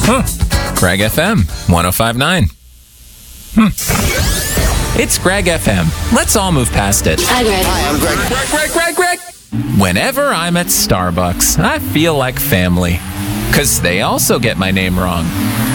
Greg FM 1059. It's Greg FM. Let's all move past it. Hi, Greg. Hi, I'm Greg. Greg. Whenever I'm at Starbucks, I feel like family. 'Cause they also get my name wrong.